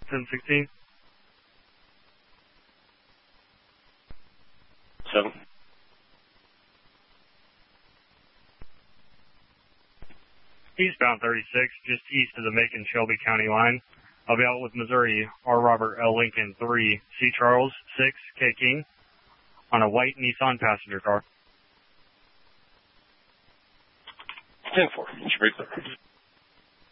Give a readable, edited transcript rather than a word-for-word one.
1016. 7. Eastbound 36, just east of the Macon-Shelby County line. I'll be out with Missouri, R. Robert L. Lincoln 3, C. Charles 6, K. King, on a white Nissan passenger car. 10-4. Should be clear.